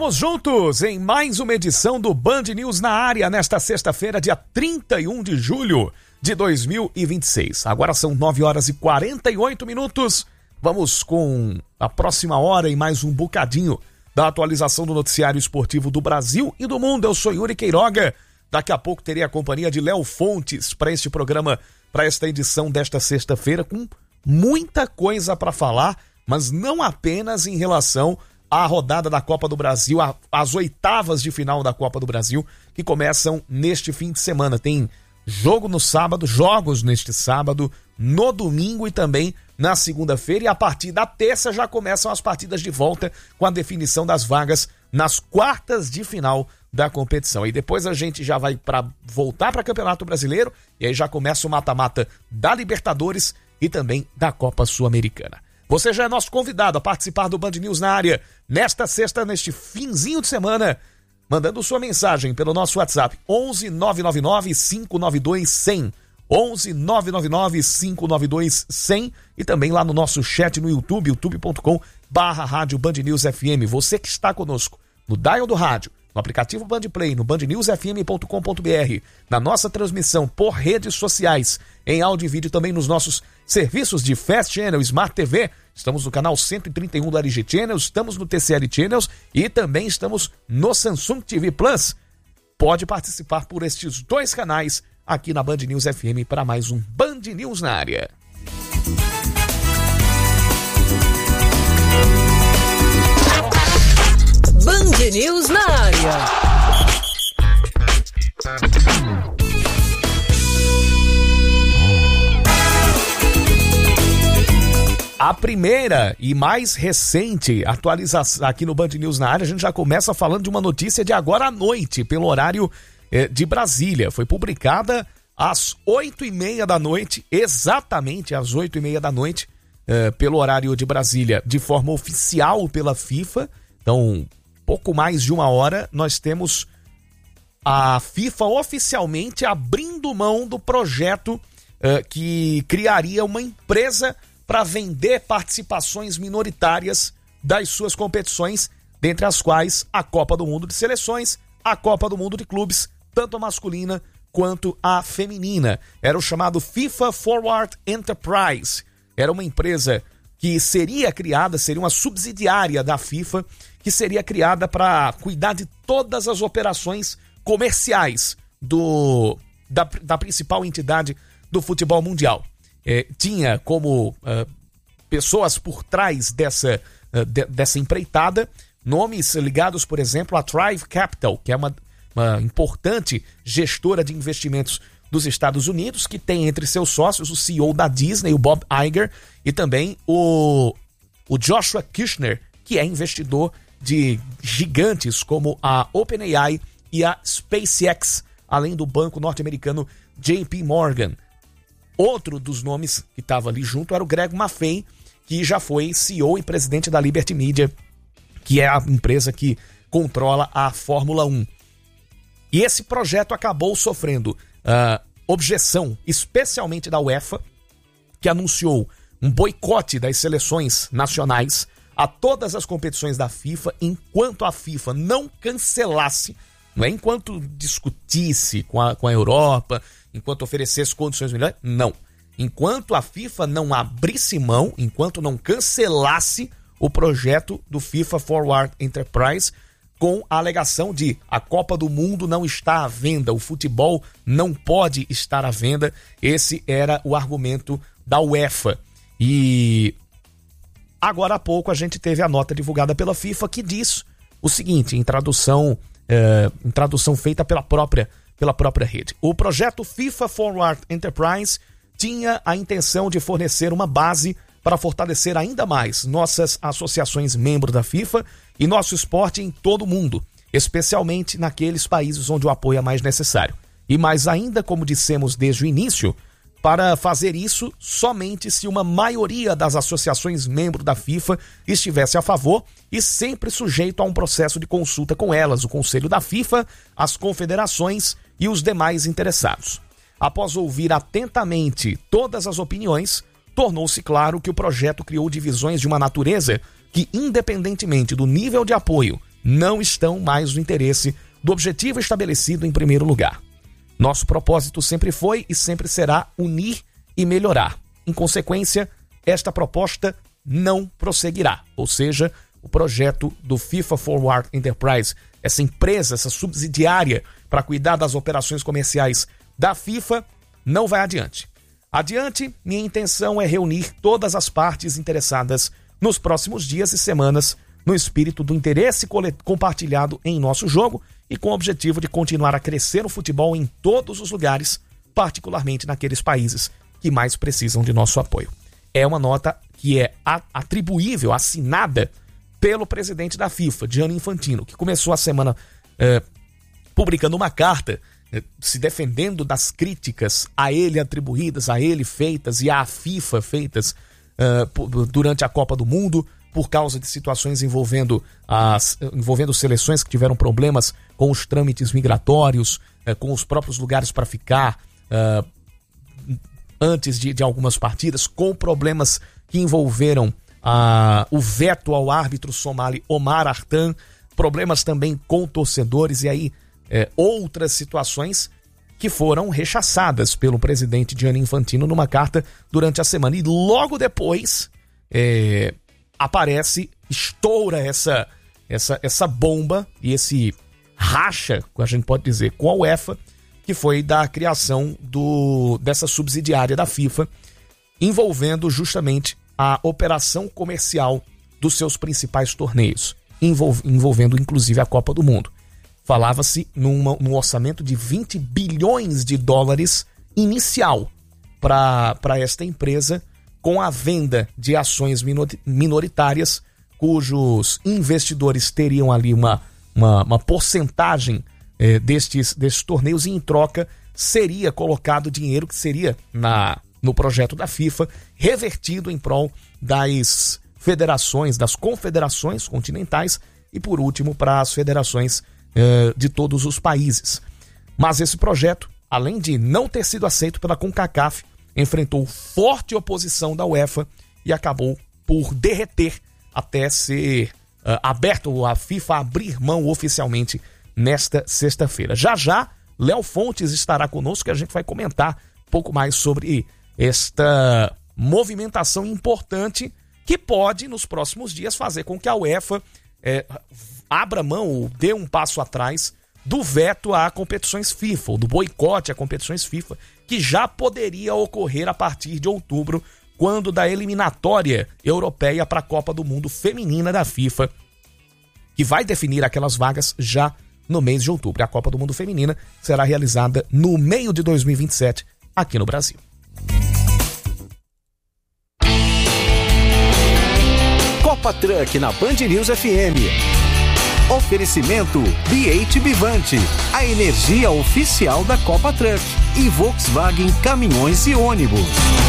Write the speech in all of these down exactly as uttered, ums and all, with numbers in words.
Vamos juntos em mais uma edição do Band News na área nesta sexta-feira, dia trinta e um de julho de dois mil e vinte e seis. Agora são nove horas e quarenta e oito minutos. Vamos com a próxima hora e mais um bocadinho da atualização do noticiário esportivo do Brasil e do mundo. Eu sou Yuri Queiroga. Daqui a pouco terei a companhia de Léo Fontes para este programa, para esta edição desta sexta-feira, com muita coisa para falar, mas não apenas em relação à rodada da Copa do Brasil, as oitavas de final da Copa do Brasil, que começam neste fim de semana. Tem jogo no sábado, jogos neste sábado, no domingo e também na segunda-feira, e a partir da terça já começam as partidas de volta com a definição das vagas nas quartas de final da competição. E depois a gente já vai para voltar para o Campeonato Brasileiro, e aí já começa o mata-mata da Libertadores e também da Copa Sul-Americana. Você já é nosso convidado a participar do Band News na área nesta sexta, neste finzinho de semana, mandando sua mensagem pelo nosso WhatsApp onze nove nove nove cinco nove dois zero zero, onze nove nove nove cinco nove dois zero zero, e também lá no nosso chat no YouTube, youtube ponto com barra rádio Band News F M. Você que está conosco no dial do rádio, no aplicativo Band Play, no band news f m ponto com ponto b r, na nossa transmissão por redes sociais, em áudio e vídeo também nos nossos serviços de Fast Channel, Smart T V, estamos no canal cento e trinta e um do L G Channels, estamos no T C L Channels e também estamos no Samsung T V Plus. Pode participar por estes dois canais aqui na Band News F M para mais um Band News na área. Band News na área. A primeira e mais recente atualização aqui no Band News na área, a gente já começa falando de uma notícia de agora à noite, pelo horário eh, de Brasília. Foi publicada às oito e meia da noite, exatamente às oito e meia da noite, eh, pelo horário de Brasília, de forma oficial pela FIFA. Então, pouco mais de uma hora, nós temos a FIFA oficialmente abrindo mão do projeto uh, que criaria uma empresa para vender participações minoritárias das suas competições, dentre as quais a Copa do Mundo de Seleções, a Copa do Mundo de Clubes, tanto a masculina quanto a feminina. Era o chamado FIFA Forward Enterprise. Era uma empresa que seria criada, seria uma subsidiária da FIFA, que seria criada para cuidar de todas as operações comerciais do, da, da principal entidade do futebol mundial. É, tinha como uh, pessoas por trás dessa, uh, de, dessa empreitada nomes ligados, por exemplo, a Thrive Capital, que é uma, uma importante gestora de investimentos dos Estados Unidos, que tem entre seus sócios o C E O da Disney, o Bob Iger, e também o, o Joshua Kushner, que é investidor de gigantes como a OpenAI e a SpaceX, além do banco norte-americano J P Morgan. Outro dos nomes que estava ali junto era o Greg Maffei, que já foi C E O e presidente da Liberty Media, que é a empresa que controla a Fórmula um. E esse projeto acabou sofrendo uh, objeção, especialmente da UEFA, que anunciou um boicote das seleções nacionais a todas as competições da FIFA, enquanto a FIFA não cancelasse, não é enquanto discutisse com a, com a Europa, enquanto oferecesse condições melhores, não. Enquanto a FIFA não abrisse mão, enquanto não cancelasse o projeto do FIFA Forward Enterprise, com a alegação de a Copa do Mundo não está à venda, o futebol não pode estar à venda. Esse era o argumento da UEFA. E agora há pouco a gente teve a nota divulgada pela FIFA que diz o seguinte, em tradução, é, em tradução feita pela própria, pela própria rede. O projeto FIFA Forward Enterprise tinha a intenção de fornecer uma base para fortalecer ainda mais nossas associações membros da FIFA e nosso esporte em todo o mundo, especialmente naqueles países onde o apoio é mais necessário. E mais ainda, como dissemos desde o início, para fazer isso somente se uma maioria das associações membros da FIFA estivesse a favor e sempre sujeito a um processo de consulta com elas, o Conselho da FIFA, as confederações e os demais interessados. Após ouvir atentamente todas as opiniões, tornou-se claro que o projeto criou divisões de uma natureza que, independentemente do nível de apoio não estão mais no interesse do objetivo estabelecido em primeiro lugar. Nosso propósito sempre foi e sempre será unir e melhorar. Em consequência, esta proposta não prosseguirá. Ou seja, o projeto do FIFA Forward Enterprise, essa empresa, essa subsidiária para cuidar das operações comerciais da FIFA, não vai adiante. Adiante, minha intenção é reunir todas as partes interessadas nos próximos dias e semanas no espírito do interesse compartilhado em nosso jogo e com o objetivo de continuar a crescer o futebol em todos os lugares, particularmente naqueles países que mais precisam de nosso apoio. É uma nota que é atribuível, assinada pelo presidente da FIFA, Gianni Infantino, que começou a semana eh, publicando uma carta eh, se defendendo das críticas a ele atribuídas, a ele feitas e à FIFA feitas eh, durante a Copa do Mundo, por causa de situações envolvendo, as, envolvendo seleções que tiveram problemas com os trâmites migratórios, eh, com os próprios lugares para ficar eh, antes de, de algumas partidas, com problemas que envolveram ah, o veto ao árbitro somali Omar Artan, problemas também com torcedores e aí eh, outras situações que foram rechaçadas pelo presidente Gianni Infantino numa carta durante a semana. E logo depois eh, aparece, estoura essa, essa, essa bomba e esse racha, a gente pode dizer, com a UEFA, que foi da criação do, dessa subsidiária da FIFA, envolvendo justamente a operação comercial dos seus principais torneios, envolv, envolvendo inclusive a Copa do Mundo. Falava-se numa, num orçamento de vinte bilhões de dólares inicial para esta empresa, com a venda de ações minoritárias, cujos investidores teriam ali uma, uma, uma porcentagem eh, destes, destes torneios, e em troca seria colocado dinheiro que seria na, no projeto da FIFA, revertido em prol das federações, das confederações continentais e, por último, para as federações eh, de todos os países. Mas esse projeto, além de não ter sido aceito pela CONCACAF, enfrentou forte oposição da UEFA e acabou por derreter até ser uh, aberto, a FIFA abrir mão oficialmente nesta sexta-feira. Já já, Léo Fontes estará conosco e a gente vai comentar um pouco mais sobre esta movimentação importante que pode, nos próximos dias, fazer com que a UEFA eh, abra mão ou dê um passo atrás do veto a competições FIFA, ou do boicote a competições FIFA, que já poderia ocorrer a partir de outubro, quando da eliminatória europeia para a Copa do Mundo Feminina da FIFA, que vai definir aquelas vagas já no mês de outubro. A Copa do Mundo Feminina será realizada no meio de dois mil e vinte e sete aqui no Brasil. Copa Truck na Band News F M. Oferecimento B oito Bivante, a energia oficial da Copa Truck, e Volkswagen Caminhões e Ônibus.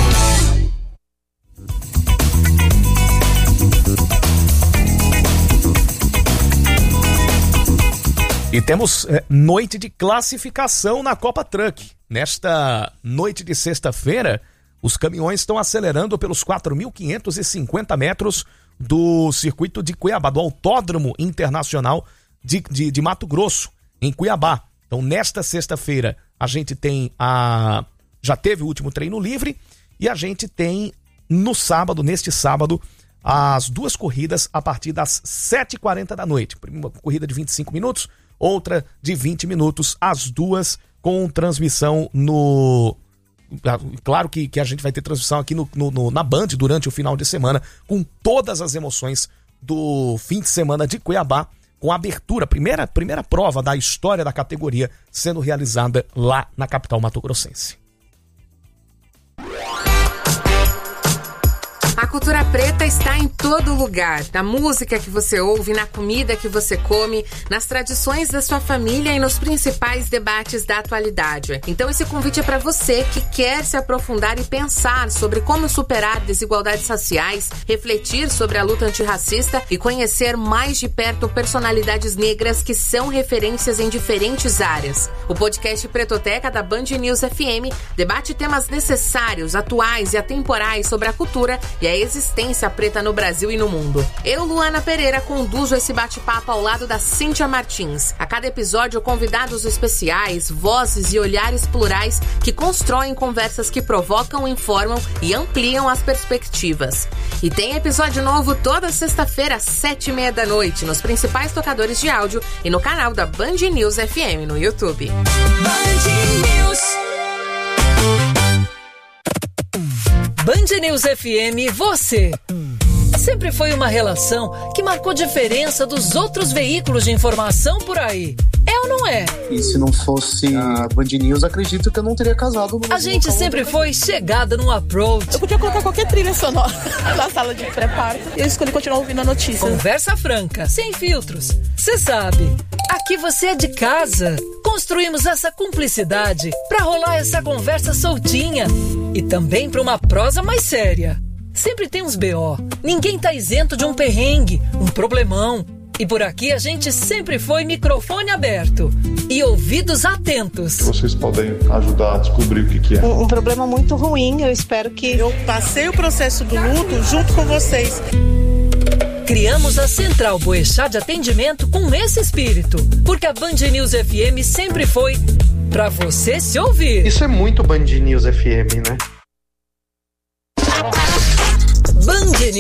E temos é, noite de classificação na Copa Truck. Nesta noite de sexta-feira, os caminhões estão acelerando pelos quatro mil quinhentos e cinquenta metros do circuito de Cuiabá, do Autódromo Internacional de, de, de Mato Grosso, em Cuiabá. Então, nesta sexta-feira, a gente tem a... já teve o último treino livre e a gente tem no sábado, neste sábado, as duas corridas a partir das sete e quarenta da noite. Uma corrida de vinte e cinco minutos, outra de vinte minutos, as duas com transmissão no... Claro que, que a gente vai ter transmissão aqui no, no, no, na Band durante o final de semana, com todas as emoções do fim de semana de Cuiabá, com a abertura, primeira, primeira prova da história da categoria sendo realizada lá na capital mato-grossense. A cultura preta está em todo lugar, na música que você ouve, na comida que você come, nas tradições da sua família e nos principais debates da atualidade. Então esse convite é para você que quer se aprofundar e pensar sobre como superar desigualdades raciais, refletir sobre a luta antirracista e conhecer mais de perto personalidades negras que são referências em diferentes áreas. O podcast Pretoteca da Band News F M debate temas necessários, atuais e atemporais sobre a cultura e a existência preta no Brasil e no mundo. Eu, Luana Pereira, conduzo esse bate-papo ao lado da Cíntia Martins. A cada episódio, convidados especiais, vozes e olhares plurais que constroem conversas que provocam, informam e ampliam as perspectivas. E tem episódio novo toda sexta-feira às sete e meia da noite nos principais tocadores de áudio e no canal da Band News F M no YouTube. Band News. Band News F M, você. Sempre foi uma relação que marcou diferença dos outros veículos de informação por aí. É ou não é? E se não fosse a Band News, acredito que eu não teria casado. No a gente sempre foi chegada num approach. Eu podia colocar qualquer trilha sonora na sala de pré-parto e eu escolhi continuar ouvindo a notícia. Conversa franca, sem filtros. Você sabe, aqui você é de casa. Construímos essa cumplicidade pra rolar essa conversa soltinha e também pra uma prosa mais séria. Sempre tem uns B O. Ninguém tá isento de um perrengue, um problemão. E por aqui a gente sempre foi microfone aberto e ouvidos atentos. Vocês podem ajudar a descobrir o que, que é. Um, um problema muito ruim, eu espero que... Eu passei o processo do luto junto com vocês. Criamos a Central Boechat de atendimento com esse espírito, porque a Band News F M sempre foi pra você se ouvir. Isso é muito Band News F M, né? Band News.